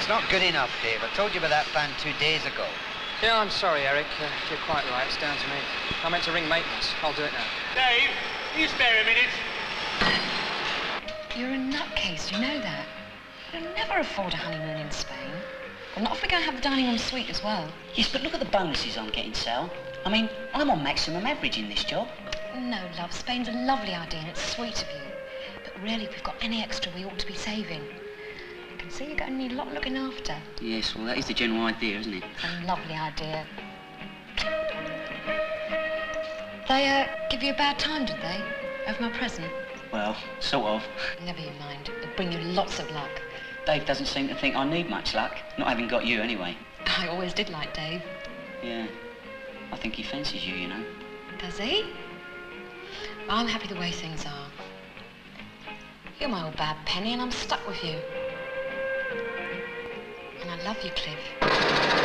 It's not good enough, Dave. I told you about that plan 2 days ago. Yeah, I'm sorry, Eric. You're quite right. It's down to me. I meant to ring maintenance. I'll do it now. Dave, can you spare a minute? You're a nutcase, you know that. You'll never afford a honeymoon in Spain. Well, not if we're going to have the dining room suite as well. Yes, but look at the bonuses I'm getting, Sal. I mean, I'm on maximum average in this job. No, love, Spain's a lovely idea and it's sweet of you. But really, if we've got any extra, we ought to be saving. I can see you're going to need a lot looking after. Yes, well, that is the general idea, isn't it? It's a lovely idea. They, give you a bad time, did they? Over my present? Well, sort of. Never you mind. It'll bring you lots of luck. Dave doesn't seem to think I need much luck, not having got you anyway. I always did like Dave. Yeah, I think he fancies you, you know. Does he? Well, I'm happy the way things are. You're my old bad penny and I'm stuck with you. And I love you, Cliff.